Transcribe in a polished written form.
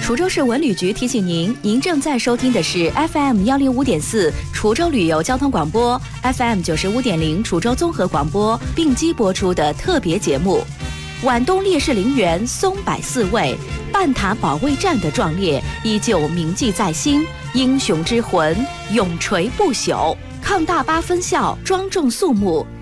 滁州市文旅局提醒您，您正在收听的是 FM105.4 滁州旅游交通广播 ，FM95.0 滁州综合广播并机播出的特别节目。皖东烈士陵园松柏四位，半塔保卫战的壮烈依旧铭记在心，英雄之魂永垂不朽。抗大巴分校庄重肃穆，